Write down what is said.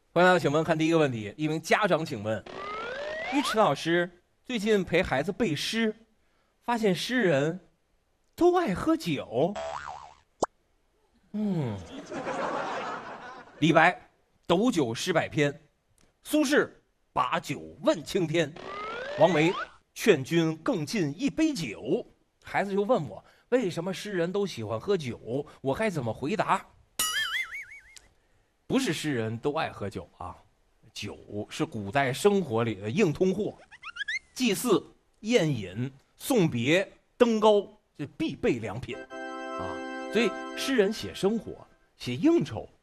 欢迎请问看第一个问题，一名家长请问：尉迟老师最近陪孩子背诗，发现诗人都爱喝酒。李白斗酒诗百篇，苏轼把酒问青天，王维劝君更尽一杯酒。孩子就问我，为什么诗人都喜欢喝酒？我该怎么回答？不是诗人都爱喝酒啊，酒是古代生活里的硬通货，祭祀、宴饮、送别、登高这必备良品啊。所以诗人写生活、写应酬、